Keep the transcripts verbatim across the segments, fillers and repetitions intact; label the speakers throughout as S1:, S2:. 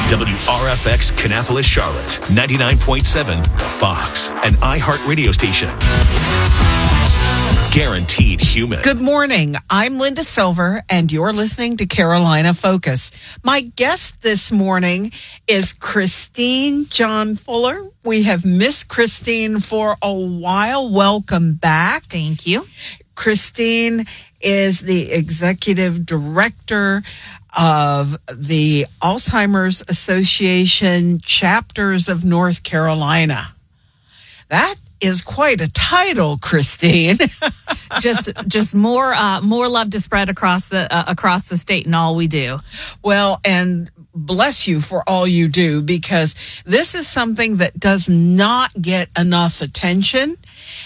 S1: W R F X Kannapolis, Charlotte, ninety-nine point seven, Fox, an iHeart radio station. Guaranteed human.
S2: Good morning. I'm Linda Silver, and you're listening to Carolina Focus. My guest this morning is Christine John Fuller. We have missed Christine for a while. Welcome back.
S3: Thank you.
S2: Christine is the executive director of the Alzheimer's Association chapters of North Carolina. That is quite a title, Christine.
S3: just just more uh, more love to spread across the uh, across the state in all we do.
S2: Well, and bless you for all you do, because this is something that does not get enough attention.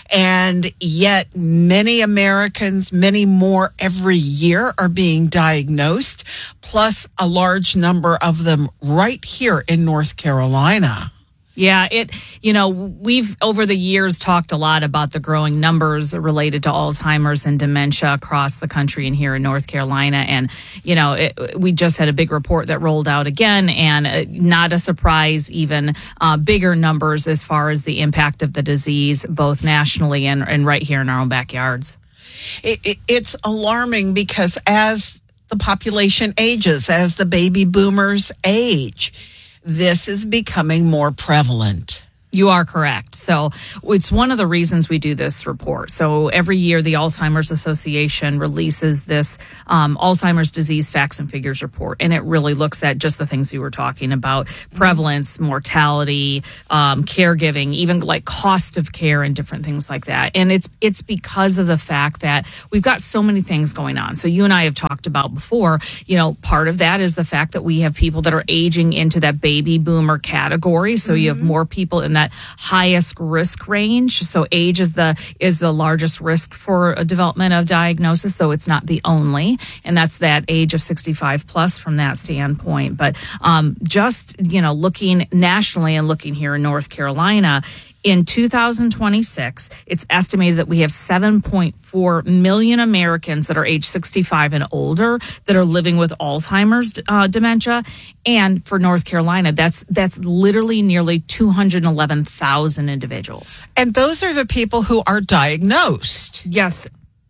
S2: And yet many Americans, many more every year, are being diagnosed, plus a large number of them right here in North Carolina.
S3: Yeah, it, you know, we've over the years talked a lot about the growing numbers related to Alzheimer's and dementia across the country and here in North Carolina. And, you know, it, we just had a big report that rolled out again, and uh, not a surprise, even uh, bigger numbers as far as the impact of the disease, both nationally and, and right here in our own backyards.
S2: It, it, it's alarming because as the population ages, as the baby boomers age, this is becoming more prevalent.
S3: You are correct. So it's one of the reasons we do this report. So every year, the Alzheimer's Association releases this um, Alzheimer's disease facts and figures report. And it really looks at just the things you were talking about: prevalence, mortality, um, caregiving, even like cost of care and different things like that. And it's it's because of the fact that we've got so many things going on. So you and I have talked about before, you know, part of that is the fact that we have people that are aging into that baby boomer category. So mm-hmm. you have more people in that that highest risk range. So age is the is the largest risk for a development of diagnosis, though it's not the only, and that's that age of sixty-five plus from that standpoint. But um, just, you know, looking nationally and looking here in North Carolina, in two thousand twenty-six, it's estimated that we have seven point four million Americans that are age sixty-five and older that are living with Alzheimer's uh, dementia. And for North Carolina, that's that's literally nearly two hundred eleven thousand individuals.
S2: And those are the people who are diagnosed.
S3: Yes.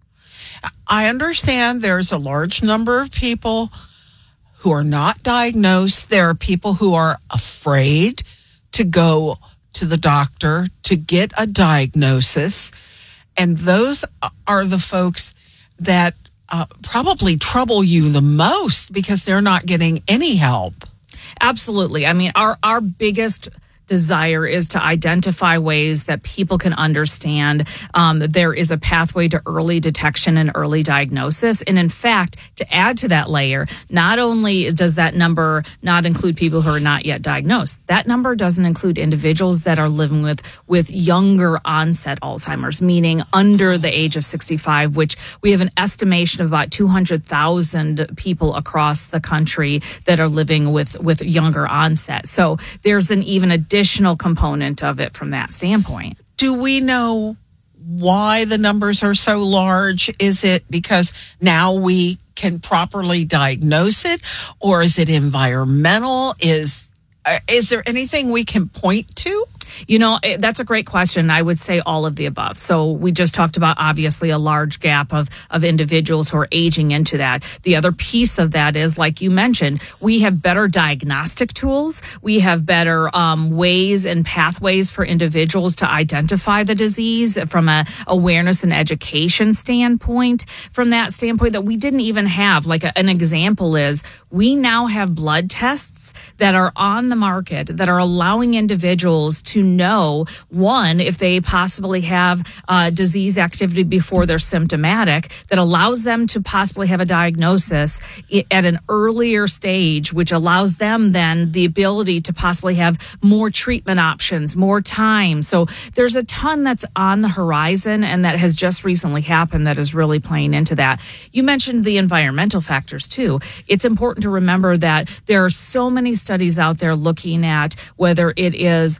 S2: I understand there's a large number of people who are not diagnosed. There are people who are afraid to go to the doctor to get a diagnosis. And those are the folks that uh, probably trouble you the most because they're not getting any help.
S3: Absolutely. I mean, our, our biggest desire is to identify ways that people can understand um, that there is a pathway to early detection and early diagnosis. And in fact, to add to that layer, not only does that number not include people who are not yet diagnosed, that number doesn't include individuals that are living with, with younger onset Alzheimer's, meaning under the age of sixty-five, which we have an estimation of about two hundred thousand people across the country that are living with, with younger onset. So there's an even additional additional component of it from that standpoint.
S2: Do we know why the numbers are so large? Is it because now we can properly diagnose it, or is it environmental? Is uh, is there anything we can point to?
S3: You know, that's a great question. I would say all of the above. So we just talked about, obviously, a large gap of, of individuals who are aging into that. The other piece of that is, like you mentioned, we have better diagnostic tools. We have better um, ways and pathways for individuals to identify the disease from a awareness and education standpoint. From that standpoint that we didn't even have, like a, an example is, we now have blood tests that are on the market that are allowing individuals to know, one, if they possibly have uh, disease activity before they're symptomatic, that allows them to possibly have a diagnosis at an earlier stage, which allows them then the ability to possibly have more treatment options, more time. So there's a ton that's on the horizon and that has just recently happened that is really playing into that. You mentioned the environmental factors too. It's important to remember that there are so many studies out there looking at whether it is, you know,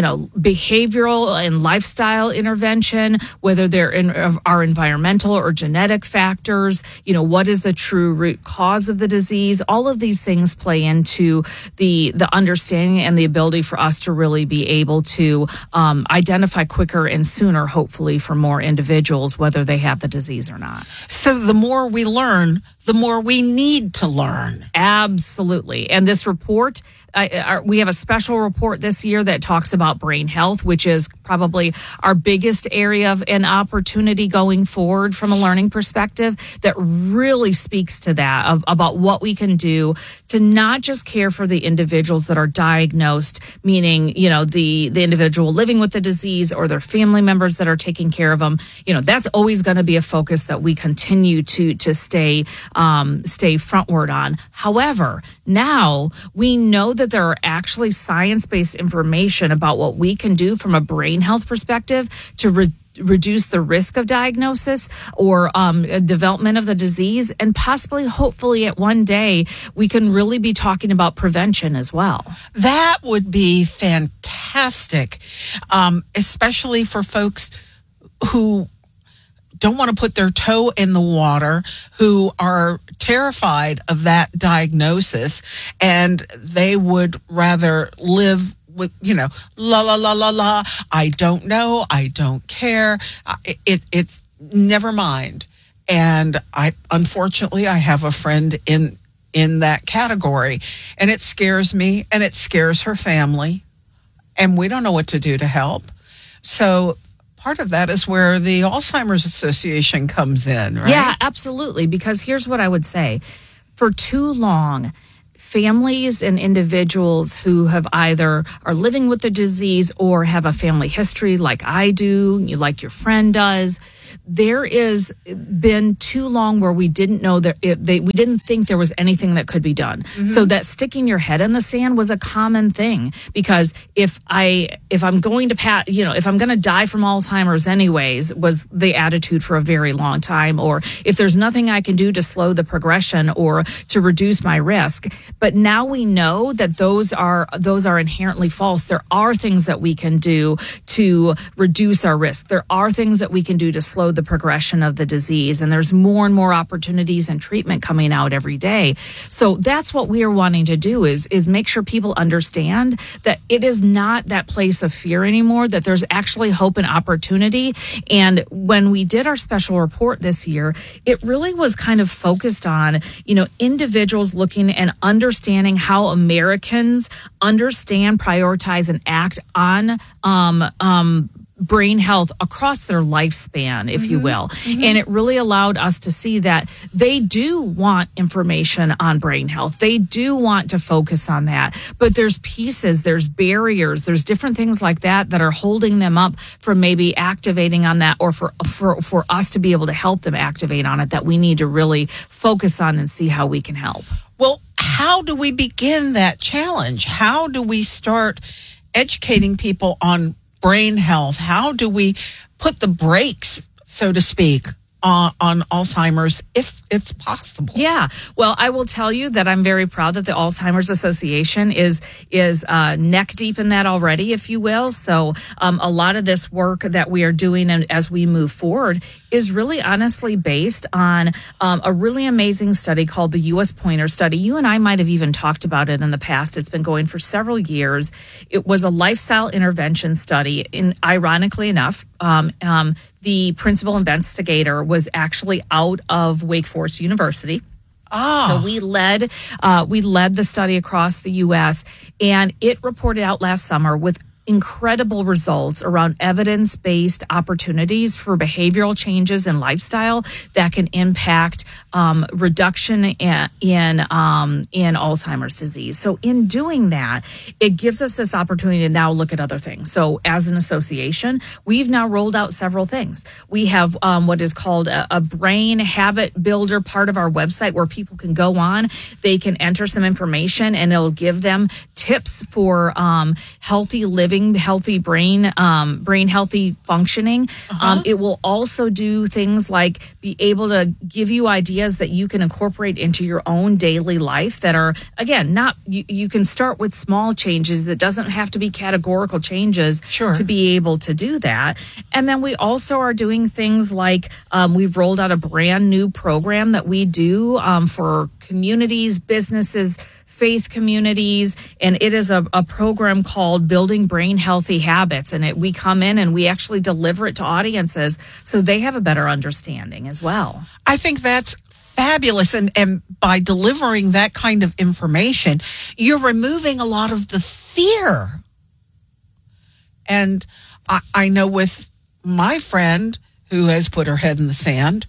S3: know, behavioral and lifestyle intervention, whether they're in, are environmental or genetic factors, you know, what is the true root cause of the disease? All of these things play into the the understanding and the ability for us to really be able to um, identify quicker and sooner, hopefully, for more individuals, whether they have the disease or not.
S2: So the more we learn, the more we need to learn.
S3: Absolutely. And this report, uh, our, we have a special report this year that talks about brain health, which is probably our biggest area of an opportunity going forward from a learning perspective, that really speaks to that, of, about what we can do to not just care for the individuals that are diagnosed, meaning, you know, the, the individual living with the disease or their family members that are taking care of them. You know, that's always going to be a focus that we continue to, to stay Um, stay frontward on. However, now we know that there are actually science-based information about what we can do from a brain health perspective to re- reduce the risk of diagnosis or um, development of the disease, and possibly, hopefully, at one day, we can really be talking about prevention as well.
S2: That would be fantastic, um, especially for folks who don't want to put their toe in the water, who are terrified of that diagnosis, and they would rather live with, you know, la, la, la, la, la, I don't know, I don't care, it, it it's never mind. And I, unfortunately, I have a friend in, in that category, and it scares me, and it scares her family, and we don't know what to do to help. So part of that is where the Alzheimer's Association comes in, right?
S3: Yeah, absolutely. Because here's what I would say. For too long, families and individuals who have either are living with the disease or have a family history like I do, like your friend does, there is been too long where we didn't know that it, they, we didn't think there was anything that could be done. Mm-hmm. So that sticking your head in the sand was a common thing, because if I, if I'm going to pat, you know, if I'm going to die from Alzheimer's anyways, was the attitude for a very long time, or if there's nothing I can do to slow the progression or to reduce my risk. But now we know that those are, those are inherently false. There are things that we can do to reduce our risk. There are things that we can do to slow the progression of the disease, and there's more and more opportunities and treatment coming out every day. So that's what we are wanting to do, is is make sure people understand that it is not that place of fear anymore, that there's actually hope and opportunity. And when we did our special report this year, it really was kind of focused on, you know, individuals looking and understanding how Americans understand, prioritize, and act on um um brain health across their lifespan, if mm-hmm. you will. Mm-hmm. And it really allowed us to see that they do want information on brain health. They do want to focus on that. But there's pieces, there's barriers, there's different things like that that are holding them up from maybe activating on that, or for, for, for us to be able to help them activate on it, that we need to really focus on and see how we can help.
S2: Well, how do we begin that challenge? How do we start educating people on brain health? How do we put the brakes, so to speak, on, on Alzheimer's, if it's possible?
S3: Yeah. Well, I will tell you that I'm very proud that the Alzheimer's Association is is uh, neck deep in that already, if you will. So um, a lot of this work that we are doing, and as we move forward, is really honestly based on um, a really amazing study called the U S Pointer Study. You and I might have even talked about it in the past. It's been going for several years. It was a lifestyle intervention study. And ironically enough, um, um, the principal investigator was actually out of Wake Forest University.
S2: Oh.
S3: So we led, uh, we led the study across the U S, and it reported out last summer with incredible results around evidence-based opportunities for behavioral changes in lifestyle that can impact um, reduction in in, um, in Alzheimer's disease. So in doing that, it gives us this opportunity to now look at other things. So as an association, we've now rolled out several things. We have um, what is called a, a brain habit builder part of our website, where people can go on, they can enter some information, and it'll give them tips for um, healthy living improving healthy brain, um, brain healthy functioning.
S2: Uh-huh.
S3: Um, it will also do things like be able to give you ideas that you can incorporate into your own daily life that are, again, not, you, you can start with small changes. That doesn't have to be categorical changes
S2: Sure.
S3: to be able to do that. And then we also are doing things like um, we've rolled out a brand new program that we do um, for communities, businesses, faith communities, and it is a, a program called Building Brain Healthy Habits. And it, we come in and we actually deliver it to audiences so they have a better understanding as well.
S2: I think that's fabulous. And, and by delivering that kind of information, you're removing a lot of the fear. And I, I know with my friend who has put her head in the sand,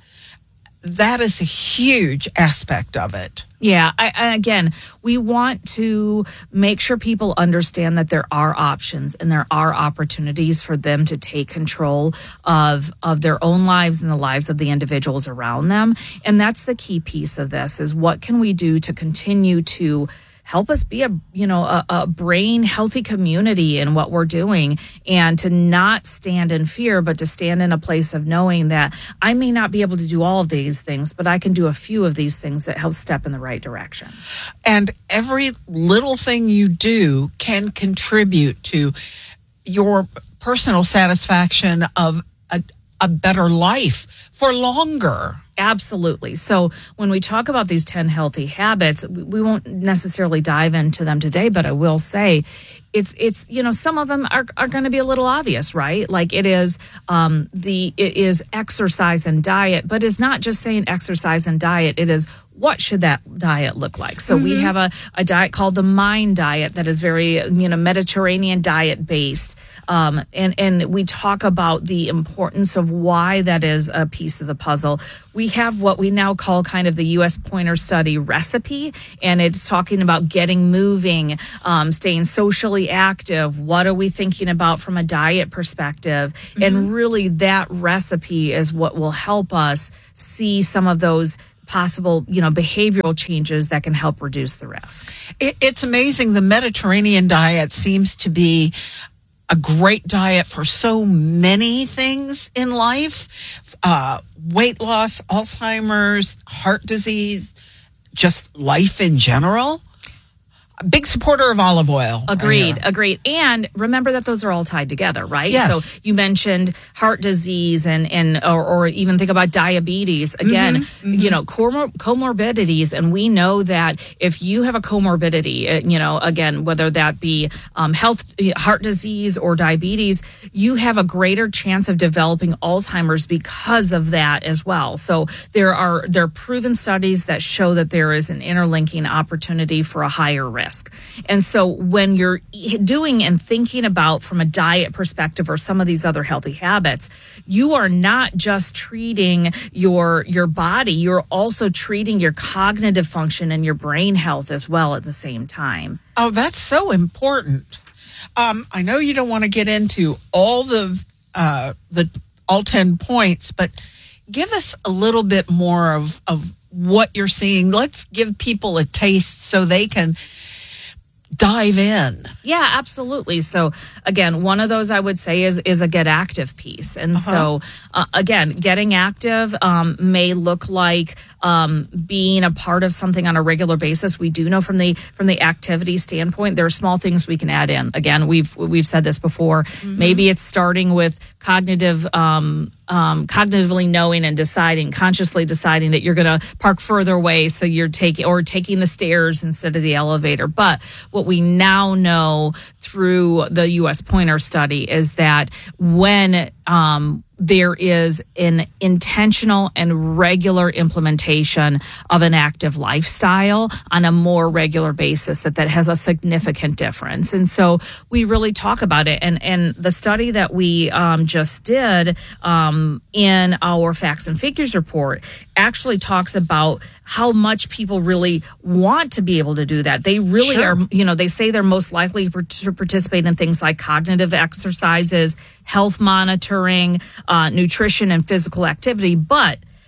S2: that is a huge aspect of it.
S3: Yeah. I, and again, we want to make sure people understand that there are options and there are opportunities for them to take control of, of their own lives and the lives of the individuals around them. And that's the key piece of this is what can we do to continue to help us be a, you know, a, a brain healthy community in what we're doing and to not stand in fear, but to stand in a place of knowing that I may not be able to do all of these things, but I can do a few of these things that help step in the right direction.
S2: And every little thing you do can contribute to your personal satisfaction of a, a better life for longer.
S3: Absolutely. So when we talk about these ten healthy habits, we won't necessarily dive into them today, but I will say it's, it's, you know, some of them are, are going to be a little obvious, right? Like it is, um, the, it is exercise and diet, but it's not just saying exercise and diet. It is, what should that diet look like? So mm-hmm. we have a, a diet called the MIND diet that is very, you know, Mediterranean diet based. Um, and, and we talk about the importance of why that is a piece of the puzzle. We have what we now call kind of the U S Pointer Study recipe, and it's talking about getting moving, um, staying socially active. What are we thinking about from a diet perspective? Mm-hmm. And really that recipe is what will help us see some of those possible, you know, behavioral changes that can help reduce the risk.
S2: It, it's amazing. The Mediterranean diet seems to be a great diet for so many things in life. Uh, weight loss, Alzheimer's, heart disease, just life in general. A big supporter of olive oil.
S3: Agreed, agreed. And remember that those are all tied together, right?
S2: Yes.
S3: So you mentioned heart disease and, and or, or even think about diabetes. Again, mm-hmm, mm-hmm. you know, comor- comorbidities. And we know that if you have a comorbidity, you know, again, whether that be um, health, heart disease or diabetes, you have a greater chance of developing Alzheimer's because of that as well. So there are, there are proven studies that show that there is an interlinking opportunity for a higher risk. And so when you're doing and thinking about from a diet perspective or some of these other healthy habits, you are not just treating your your body, you're also treating your cognitive function and your brain health as well at the same time.
S2: Oh, that's so important. Um, I know you don't want to get into all the uh, the all ten points, but give us a little bit more of, of what you're seeing. Let's give people a taste so they can dive in.
S3: Yeah, absolutely. So again, one of those I would say is is a get active piece. And uh-huh. so uh, again, getting active um, may look like um, being a part of something on a regular basis. We do know from the from the activity standpoint, there are small things we can add in. Again, we've we've said this before. Mm-hmm. Maybe it's starting with cognitive um Um, cognitively knowing and deciding, consciously deciding that you're going to park further away, so you're taking or taking the stairs instead of the elevator. But what we now know through the U S Pointer Study is that when um, there is an intentional and regular implementation of an active lifestyle on a more regular basis, that that has a significant difference. And so we really talk about it. And, and the study that we um, just did um, in our Facts and Figures report actually talks about how much people really want to be able to do that. They really
S2: Sure.
S3: are, you know, they say they're most likely to participate in things like cognitive exercises, health monitoring, uh, nutrition and physical activity, but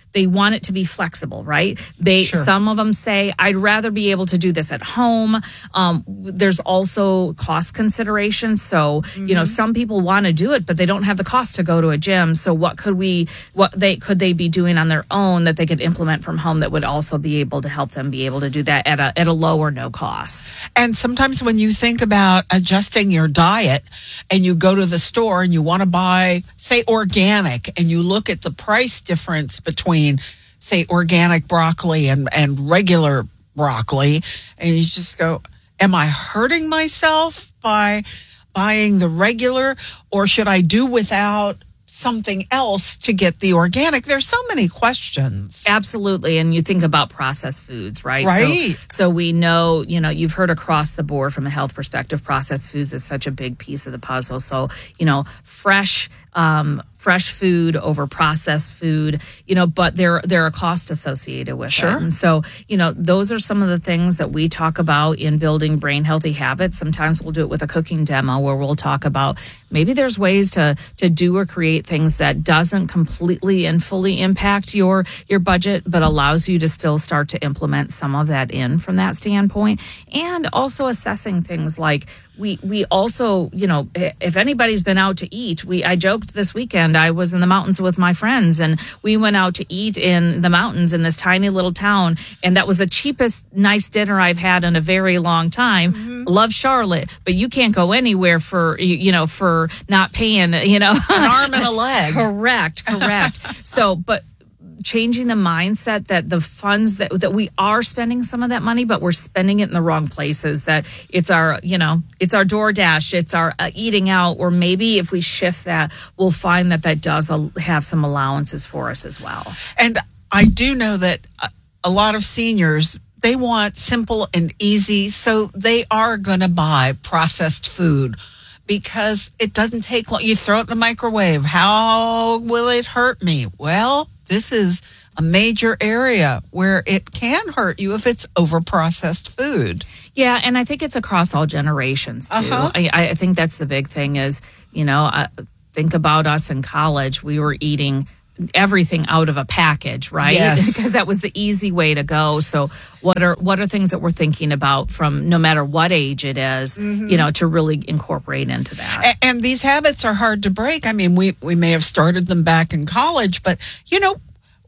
S3: they want it to be flexible, right? They
S2: Sure.
S3: some of them say, I'd rather be able to do this at home. Um, there's also cost considerations. So, mm-hmm. you know, some people want to do it, but they don't have the cost to go to a gym. So what could we, what they, could they be doing on their own that they could implement from home that would also be able to help them be able to do that at a, at a low or no cost?
S2: And sometimes when you think about adjusting your diet and you go to the store and you want to buy, say, organic, and you look at the price difference between, say, organic broccoli and, and regular broccoli, and you just go, am I hurting myself by buying the regular, or should I do without something else to get the organic? There's so many questions.
S3: Absolutely. And you think about processed foods, right?
S2: Right.
S3: So, so we know, you know, you've heard across the board from a health perspective, processed foods is such a big piece of the puzzle. So, you know, fresh, um, fresh food over processed food, you know, but there, there are costs associated with
S2: Sure.
S3: it. And so, you know, those are some of the things that we talk about in building brain healthy habits. Sometimes we'll do it with a cooking demo where we'll talk about maybe there's ways to, to do or create things that doesn't completely and fully impact your, your budget, but allows you to still start to implement some of that in from that standpoint. And also assessing things like, We we also, you know, if anybody's been out to eat, we I joked this weekend I was in the mountains with my friends, and we went out to eat in the mountains in this tiny little town, and that was the cheapest nice dinner I've had in a very long time. Mm-hmm. Love Charlotte, but you can't go anywhere for you, you know for not paying, you know,
S2: an arm and a leg.
S3: Correct, correct. So, but. Changing the mindset that the funds that that we are spending some of that money, but we're spending it in the wrong places. That it's our, you know, it's our DoorDash, it's our uh, eating out, or maybe if we shift that, we'll find that that does uh, have some allowances for us as well.
S2: And I do know that a, a lot of seniors, they want simple and easy, so they are going to buy processed food because it doesn't take long. You throw it in the microwave. How will it hurt me? Well, this is a major area where it can hurt you if it's over-processed food.
S3: Yeah, and I think it's across all generations, too.
S2: Uh-huh.
S3: I, I think that's the big thing is, you know, uh, think about us in college. We were eating everything out of a package, right?
S2: Yes.
S3: Because that was the easy way to go. So what are what are things that we're thinking about from no matter what age it is, mm-hmm. you know, to really incorporate into that?
S2: And, and these habits are hard to break. I mean, we, we may have started them back in college, but, you know,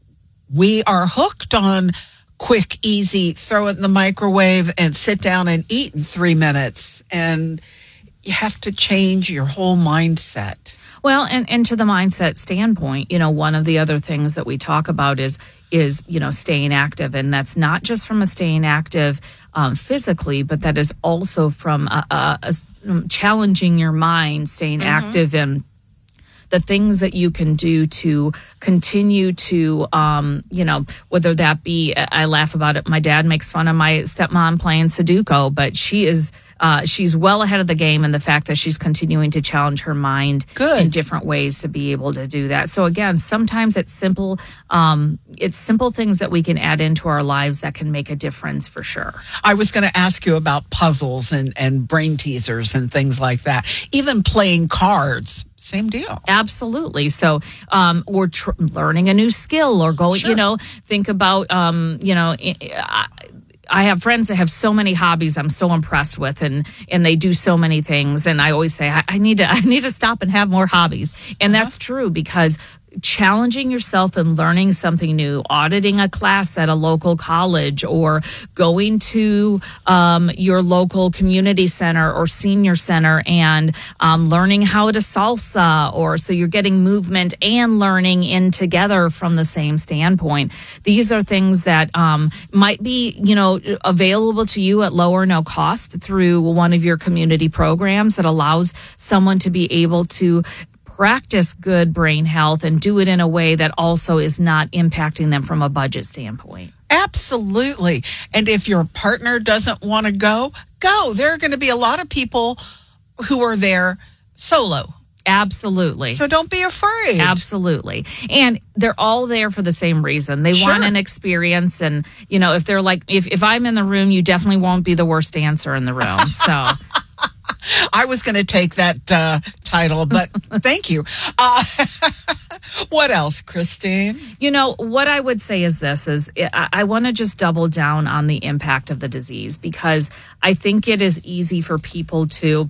S2: we are hooked on quick, easy, throw it in the microwave and sit down and eat in three minutes. And you have to change your whole mindset.
S3: Well, and, and to the mindset standpoint, you know, one of the other things that we talk about is, is, you know, staying active. And that's not just from a staying active um, physically, but that is also from a, a, a challenging your mind, staying mm-hmm. active in the things that you can do to continue to, um, you know, whether that be, I laugh about it. My dad makes fun of my stepmom playing Sudoku, but she is, uh, she's well ahead of the game in the fact that she's continuing to challenge her mind
S2: Good.
S3: in different ways to be able to do that. So again, sometimes it's simple, um, it's simple things that we can add into our lives that can make a difference for sure.
S2: I was going to ask you about puzzles and, and brain teasers and things like that. Even playing cards. Same deal.
S3: Absolutely. So, um, or tr- learning a new skill or going,
S2: Sure.
S3: you know, think about, um, you know, I, I have friends that have so many hobbies I'm so impressed with, and, and they do so many things. And I always say, I, I need to, I need to stop and have more hobbies. And uh-huh. that's true, because challenging yourself and learning something new, auditing a class at a local college, or going to um, your local community center or senior center and um, learning how to salsa, or so you're getting movement and learning in together from the same standpoint. These are things that um, might be, you know, available to you at low or no cost through one of your community programs that allows someone to be able to practice good brain health and do it in a way that also is not impacting them from a budget standpoint.
S2: Absolutely. And if your partner doesn't want to go, go. There are going to be a lot of people who are there solo.
S3: Absolutely.
S2: So don't be afraid.
S3: Absolutely. And they're all there for the same reason. They
S2: Sure.
S3: want an experience. And, you know, if they're like, if, if I'm in the room, you definitely won't be the worst dancer in the room. So
S2: I was going to take that uh, title, but thank you. Uh, what else, Christine?
S3: You know, what I would say is this, is I, I want to just double down on the impact of the disease, because I think it is easy for people to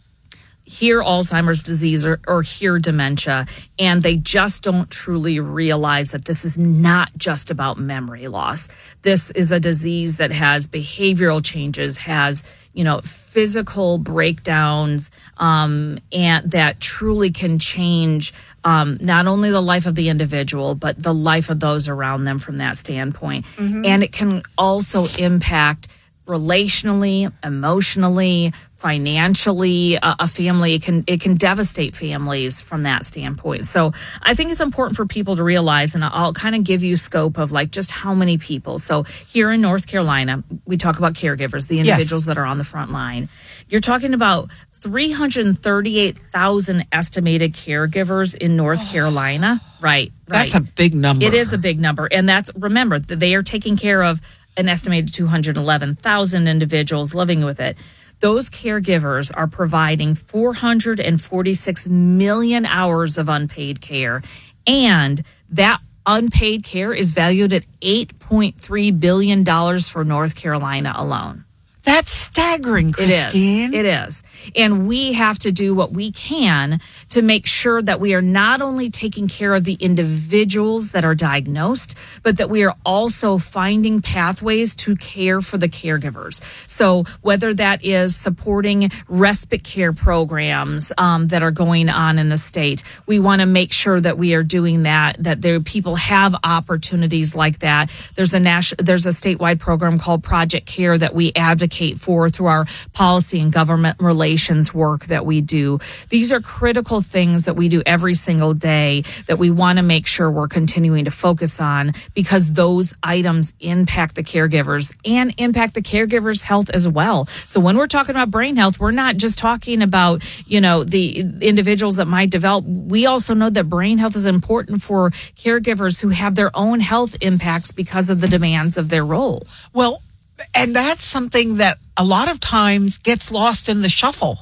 S3: hear Alzheimer's disease or, or hear dementia, and they just don't truly realize that this is not just about memory loss. This is a disease that has behavioral changes, has, you know, physical breakdowns, um, and that truly can change um, not only the life of the individual, but the life of those around them from that standpoint. Mm-hmm. And it can also impact relationally, emotionally, financially, uh, a family. It can it can devastate families from that standpoint. So I think it's important for people to realize, and I'll kind of give you scope of like just how many people. So here in North Carolina, we talk about caregivers, the individuals yes. that are on the front line. You're talking about three hundred thirty-eight thousand estimated caregivers in North oh, Carolina. Right, right.
S2: That's a big number.
S3: It is a big number. And that's, remember, that they are taking care of an estimated two hundred eleven thousand individuals living with it. Those caregivers are providing four hundred forty-six million hours of unpaid care. And that unpaid care is valued at eight point three billion dollars for North Carolina alone.
S2: That's staggering, Christine.
S3: It is. It is. And we have to do what we can to make sure that we are not only taking care of the individuals that are diagnosed, but that we are also finding pathways to care for the caregivers. So whether that is supporting respite care programs um, that are going on in the state, we want to make sure that we are doing that, that there people have opportunities like that. There's a national, there's a statewide program called Project Care that we advocate for through our policy and government relations work that we do. These are critical things that we do every single day that we want to make sure we're continuing to focus on, because those items impact the caregivers and impact the caregivers' health as well. So when we're talking about brain health, we're not just talking about, you know, the individuals that might develop. We also know that brain health is important for caregivers who have their own health impacts because of the demands of their role.
S2: Well, and that's something that a lot of times gets lost in the shuffle.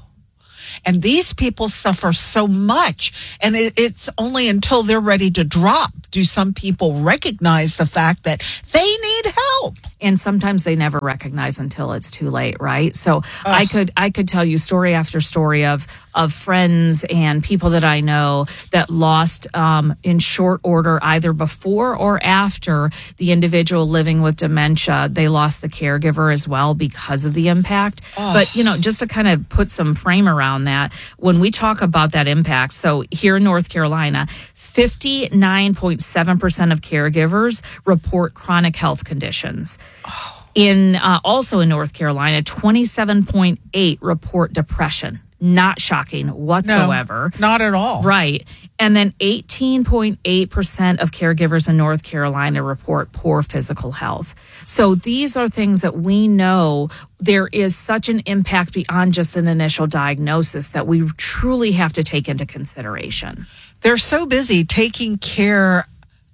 S2: And these people suffer so much. And it, it's only until they're ready to drop do some people recognize the fact that they need help.
S3: And sometimes they never recognize until it's too late, right? So Ugh. I could I could tell you story after story of of friends and people that I know that lost um, in short order, either before or after the individual living with dementia. They lost the caregiver as well because of the impact. Ugh. But, you know, just to kind of put some frame around that, when we talk about that impact, so here in North Carolina, fifty-nine point seven percent of caregivers report chronic health conditions. Oh. In uh, also in North Carolina, twenty-seven point eight report depression. Not shocking whatsoever.
S2: No, not at all.
S3: Right. And then eighteen point eight percent of caregivers in North Carolina report poor physical health. So these are things that we know there is such an impact beyond just an initial diagnosis that we truly have to take into consideration.
S2: They're so busy taking care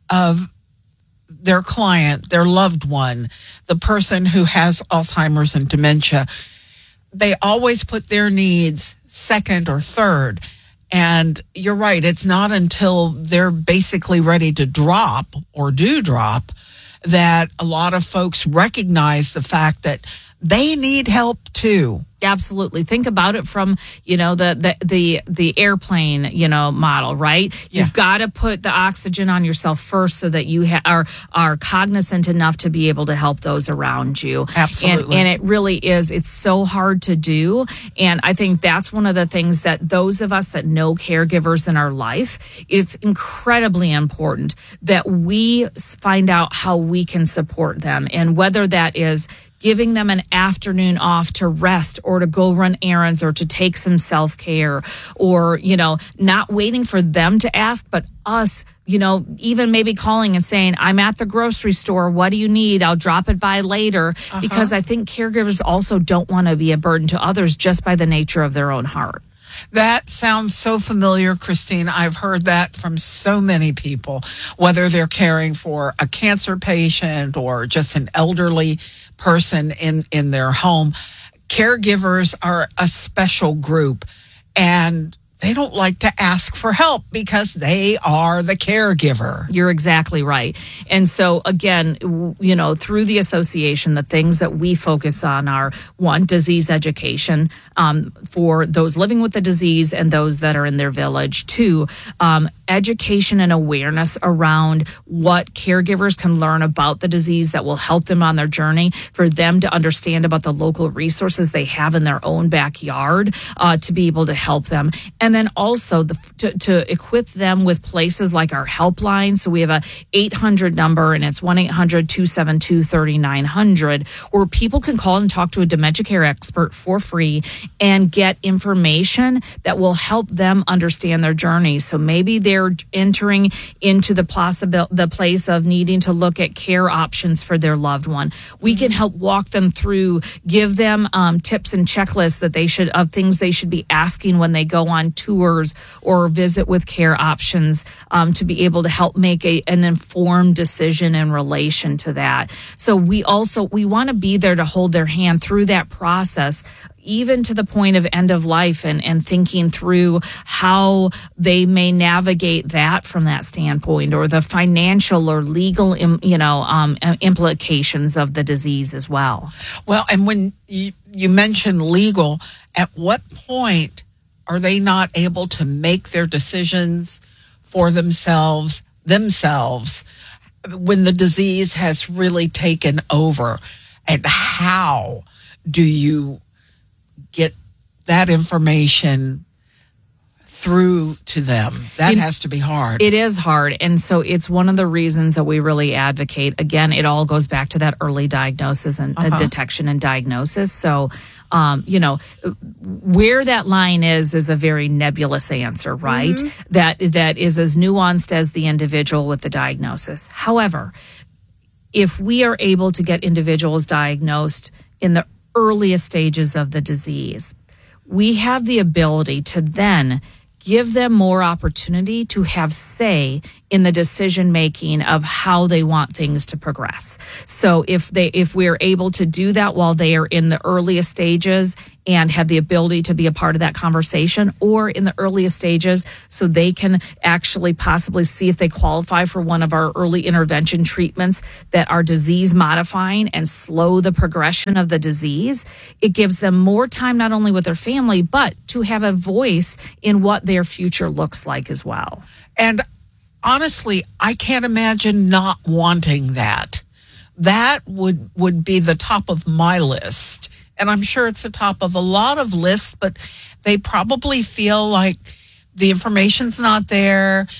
S2: of their client, their loved one, the person who has Alzheimer's and dementia. They always put their needs second or third. And you're right, it's not until they're basically ready to drop or do drop that a lot of folks recognize the fact that they need help too.
S3: Absolutely. Think about it from, you know, the, the, the, the airplane, you know, model, right? Yeah. You've got to put the oxygen on yourself first so that you ha- are, are cognizant enough to be able to help those around you.
S2: Absolutely.
S3: And, and it really is, it's so hard to do. And I think that's one of the things that those of us that know caregivers in our life, it's incredibly important that we find out how we can support them. And whether that is giving them an afternoon off to rest or to go run errands or to take some self-care, or, you know, not waiting for them to ask, but us, you know, even maybe calling and saying, I'm at the grocery store. What do you need? I'll drop it by later. Uh-huh. Because I think caregivers also don't want to be a burden to others just by the nature of their own heart.
S2: That sounds so familiar, Christine. I've heard that from so many people, whether they're caring for a cancer patient or just an elderly person in, in their home. caregivers are a special group, and they don't like to ask for help because they are the caregiver.
S3: You're exactly right. And so again, w- you know, through the association, the things that we focus on are one, disease education um, for those living with the disease and those that are in their village. Two, um, education and awareness around what caregivers can learn about the disease that will help them on their journey, for them to understand about the local resources they have in their own backyard uh, to be able to help them. And then also the, to, to equip them with places like our helpline. So we have a eight hundred number, and it's one eight hundred two seven two three nine zero zero, where people can call and talk to a dementia care expert for free and get information that will help them understand their journey. So maybe they're entering into the possible the place of needing to look at care options for their loved one. We can help walk them through, give them um, tips and checklists that they should of things they should be asking when they go on tours or visit with care options, um, to be able to help make a, an informed decision in relation to that. So we also we want to be there to hold their hand through that process, even to the point of end of life, and, and thinking through how they may navigate that from that standpoint, or the financial or legal, you know, um, implications of the disease as well.
S2: Well, and when you, you mentioned legal, at what point are they not able to make their decisions for themselves, themselves, when the disease has really taken over? And how do you get that information through to them? That it, has to be hard.
S3: It is hard. And so it's one of the reasons that we really advocate. Again, it all goes back to that early diagnosis and uh-huh. uh, detection and diagnosis. So, um, you know, where that line is, is a very nebulous answer, right? Mm-hmm. That, that is as nuanced as the individual with the diagnosis. However, if we are able to get individuals diagnosed in the earliest stages of the disease, we have the ability to then give them more opportunity to have say in the decision making of how they want things to progress. So if they if we're able to do that while they are in the earliest stages and have the ability to be a part of that conversation, or in the earliest stages so they can actually possibly see if they qualify for one of our early intervention treatments that are disease modifying and slow the progression of the disease, it gives them more time not only with their family, but to have a voice in what their future looks like as well.
S2: And honestly, I can't imagine not wanting that. That would, would be the top of my list. And I'm sure it's the top of a lot of lists, but they probably feel like the information's not there.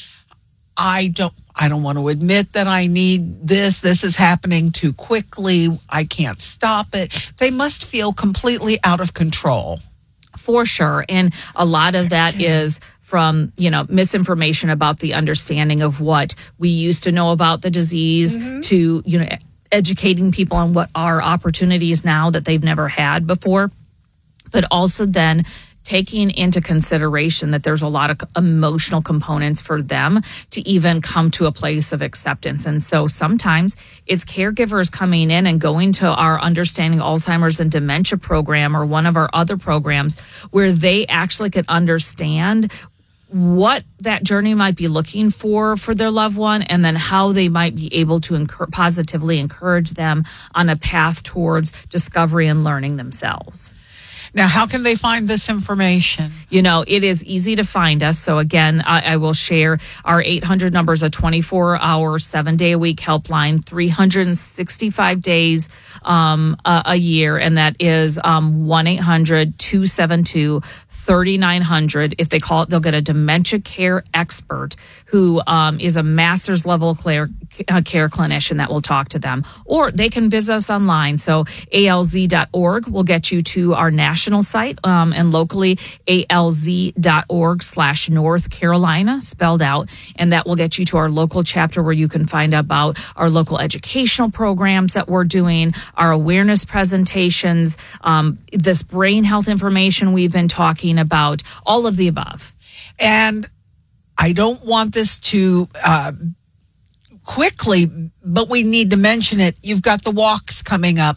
S2: I don't, I don't want to admit that I need this. This is happening too quickly. I can't stop it. They must feel completely out of control.
S3: For sure. And a lot of that okay. is from, you know, misinformation about the understanding of what we used to know about the disease, mm-hmm. to, you know, educating people on what are opportunities now that they've never had before, but also then taking into consideration that there's a lot of emotional components for them to even come to a place of acceptance. And so sometimes it's caregivers coming in and going to our Understanding Alzheimer's and Dementia program or one of our other programs where they actually could understand what that journey might be looking for for their loved one, and then how they might be able to encourage, positively encourage them on a path towards discovery and learning themselves.
S2: Now, how can they find this information?
S3: You know, it is easy to find us. So again, I, I will share our eight hundred numbers, a twenty-four hour, seven day a week helpline, three hundred sixty-five days um, a, a year. And that is um, one eight hundred two seven two three nine zero zero. If they call it, they'll get a dementia care expert who um, is a master's level care, uh, care clinician that will talk to them. Or they can visit us online. So A L Z dot org will get you to our national site, um, and locally A L Z dot org slash North Carolina, spelled out. And that will get you to our local chapter where you can find out about our local educational programs that we're doing, our awareness presentations, um, this brain health information we've been talking about, all of the above.
S2: And I don't want this to uh, quickly, but we need to mention it. You've got the walks coming up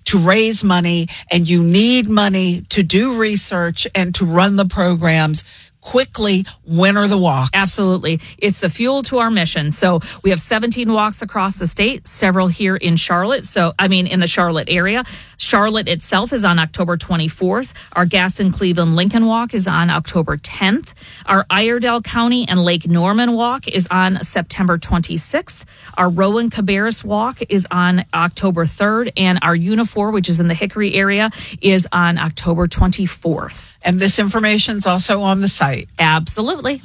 S2: to raise money and you need money to do research and to run the programs quickly, when are the walks?
S3: Absolutely. It's the fuel to our mission. So we have seventeen walks across the state, several here in Charlotte. So, I mean, in the Charlotte area. Charlotte itself is on October twenty-fourth. Our Gaston, Cleveland, Lincoln walk is on October tenth. Our Iredell County and Lake Norman walk is on September twenty-sixth. Our Rowan Cabarrus walk is on October third. And our Unifor, which is in the Hickory area, is on October twenty-fourth.
S2: And this information is also on the site.
S3: Absolutely.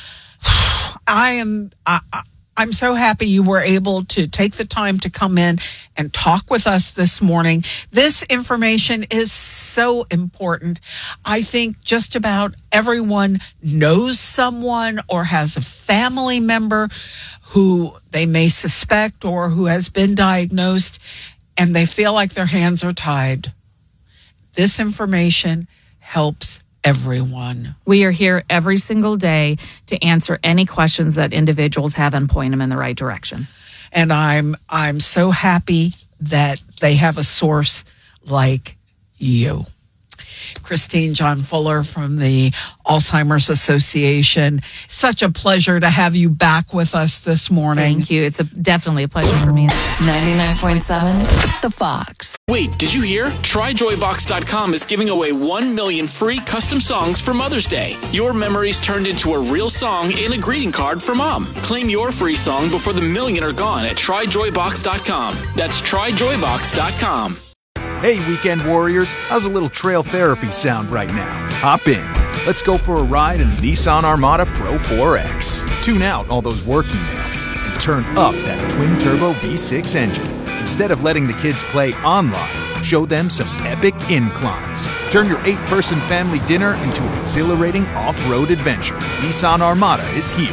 S2: I am, I, I'm so happy you were able to take the time to come in and talk with us this morning. This information is so important. I think just about everyone knows someone or has a family member who they may suspect or who has been diagnosed, and they feel like their hands are tied. This information helps everyone.
S3: We are here every single day to answer any questions that individuals have and point them in the right direction.
S2: And I'm I'm so happy that they have a source like you. Christine John Fuller from the Alzheimer's Association. Such a pleasure to have you back with us this morning.
S3: Thank you. It's a, definitely a pleasure for me.
S4: ninety-nine point seven The Fox.
S5: Wait, did you hear? Try joy box dot com is giving away one million free custom songs for Mother's Day. Your memories turned into a real song and a greeting card for Mom. Claim your free song before the million are gone at try joy box dot com. That's try joy box dot com.
S6: Hey, weekend warriors, how's a little trail therapy sound right now? Hop in. Let's go for a ride in the Nissan Armada Pro four X. Tune out all those work emails and turn up that twin-turbo V six engine. Instead of letting the kids play online, show them some epic inclines. Turn your eight-person family dinner into an exhilarating off-road adventure. Nissan Armada is here.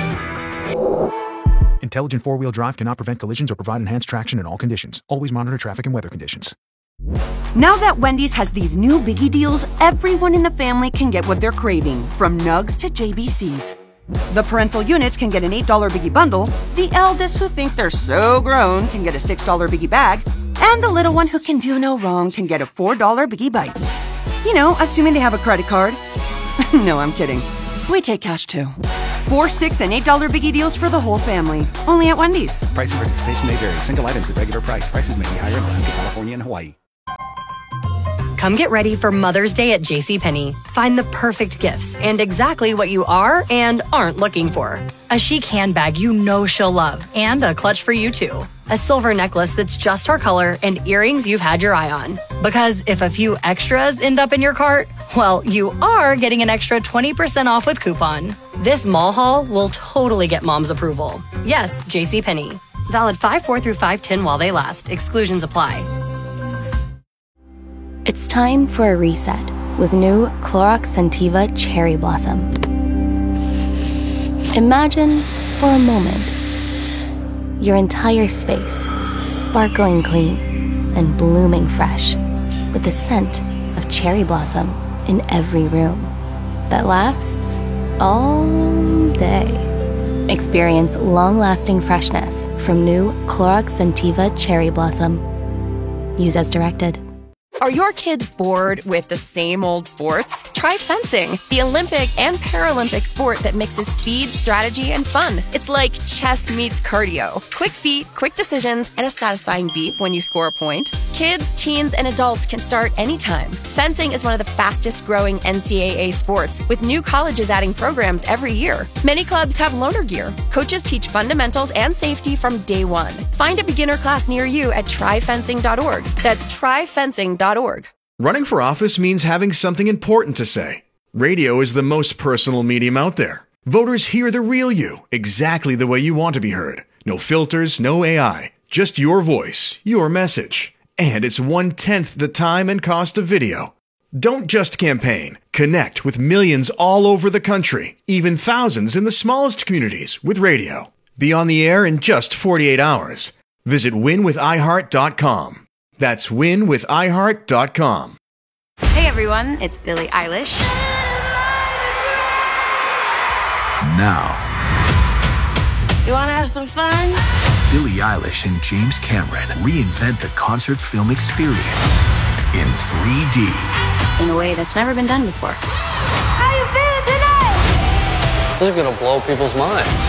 S6: Intelligent four-wheel drive cannot prevent collisions or provide enhanced traction in all conditions. Always monitor traffic and weather conditions.
S7: Now that Wendy's has these new biggie deals, everyone in the family can get what they're craving, from nugs to J B Cs. The parental units can get an eight dollar biggie bundle, the eldest who think they're so grown can get a six dollar biggie bag, and the little one who can do no wrong can get a four dollar biggie bites. You know, assuming they have a credit card. No, I'm kidding. We take cash too. Four, six, and eight dollar biggie deals for the whole family. Only at Wendy's.
S8: Price and participation may vary. Single items at regular price. Prices may be higher in Alaska, California, and Hawaii.
S9: Come get ready for Mother's Day at JCPenney. Find the perfect gifts and exactly what you are and aren't looking for. A chic handbag you know she'll love and a clutch for you too. A silver necklace that's just her color and earrings you've had your eye on. Because if a few extras end up in your cart, well, you are getting an extra twenty percent off with coupon. This mall haul will totally get mom's approval. Yes, JCPenney. Valid five four through five ten while they last. Exclusions apply.
S10: It's time for a reset with new Clorox Scentiva Cherry Blossom. Imagine for a moment your entire space sparkling clean and blooming fresh with the scent of cherry blossom in every room that lasts all day. Experience long-lasting freshness from new Clorox Scentiva Cherry Blossom. Use as directed.
S11: Are your kids bored with the same old sports? Try fencing, the Olympic and Paralympic sport that mixes speed, strategy, and fun. It's like chess meets cardio. Quick feet, quick decisions, and a satisfying beep when you score a point. Kids, teens, and adults can start anytime. Fencing is one of the fastest growing N C double A sports, with new colleges adding programs every year. Many clubs have loaner gear. Coaches teach fundamentals and safety from day one. Find a beginner class near you at try fencing dot org. That's try fencing dot org.
S12: Running for office means having something important to say. Radio is the most personal medium out there. Voters hear the real you, exactly the way you want to be heard. No filters, no A I, just your voice, your message. And it's one-tenth the time and cost of video. Don't just campaign. Connect with millions all over the country, even thousands in the smallest communities with radio. Be on the air in just forty-eight hours. Visit win with i heart dot com. That's win with i heart dot com.
S13: Hey everyone, it's Billie Eilish.
S14: Now.
S13: You want to have some fun?
S14: Billie Eilish and James Cameron reinvent the concert film experience in three D.
S13: In a way that's never been done before.
S15: How you feeling tonight?
S16: This is gonna blow people's minds.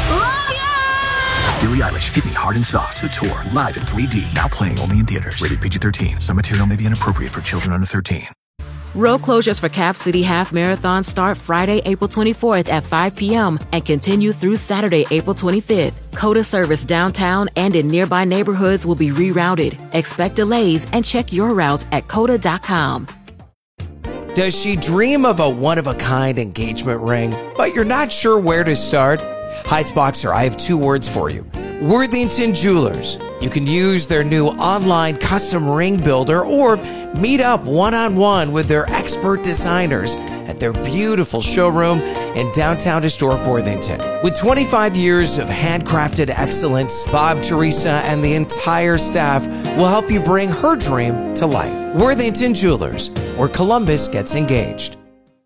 S14: Billie Eilish, Hit Me Hard and Soft, the tour, live in three D, now playing only in theaters. Rated P G thirteen. Some material may be inappropriate for children under thirteen.
S17: Road closures for Cap City Half Marathon start Friday, April twenty-fourth at five p.m. and continue through Saturday, April twenty-fifth. Coda service downtown and in nearby neighborhoods will be rerouted. Expect delays and check your route at coda dot com.
S18: Does she dream of a one-of-a-kind engagement ring, but you're not sure where to start? Heights Boxer, I have two words for you. Worthington Jewelers. You can use their new online custom ring builder or meet up one-on-one with their expert designers at their beautiful showroom in downtown historic Worthington. With twenty-five years of handcrafted excellence, Bob, Teresa, and the entire staff will help you bring her dream to life. Worthington Jewelers, where Columbus gets engaged.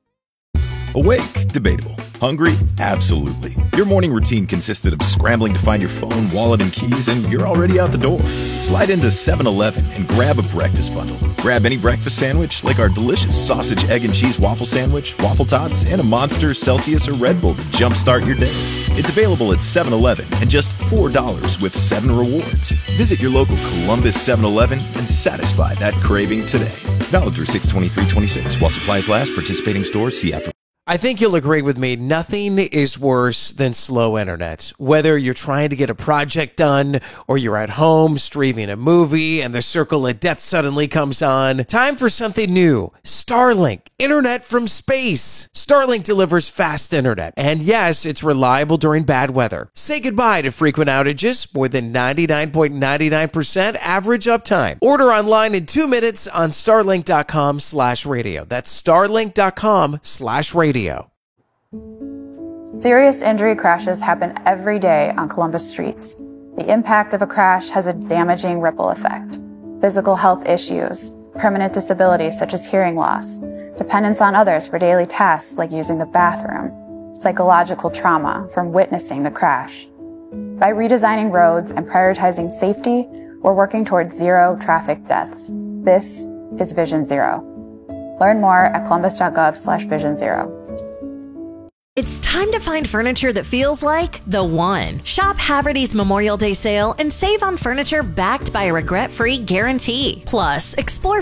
S19: Awake? Debatable. Hungry? Absolutely. Your morning routine consisted of scrambling to find your phone, wallet, and keys, and you're already out the door. Slide into seven eleven and grab a breakfast bundle. Grab any breakfast sandwich, like our delicious sausage, egg, and cheese waffle sandwich, waffle tots, and a Monster, Celsius, or Red Bull to jumpstart your day. It's available at seven eleven and just four dollars with seven rewards. Visit your local Columbus seven eleven and satisfy that craving today. Valid through six twenty-three twenty-six. While supplies last, participating stores, see app for...
S18: I think you'll agree with me, nothing is worse than slow internet. Whether you're trying to get a project done or you're at home streaming a movie and the circle of death suddenly comes on, time for something new. Starlink, internet from space. Starlink delivers fast internet. And yes, it's reliable during bad weather. Say goodbye to frequent outages, more than ninety-nine point nine nine percent average uptime. Order online in two minutes on starlink.com slash radio. That's starlink.com slash radio.
S20: Serious injury crashes happen every day on Columbus streets. The impact of a crash has a damaging ripple effect. Physical health issues, permanent disabilities such as hearing loss, dependence on others for daily tasks like using the bathroom, psychological trauma from witnessing the crash. By redesigning roads and prioritizing safety, we're working towards zero traffic deaths. This is Vision Zero. Learn more at columbus.gov slash vision zero.
S21: It's time to find furniture that feels like the one. Shop Haverty's Memorial Day sale and save on furniture backed by a regret-free guarantee. Plus, explore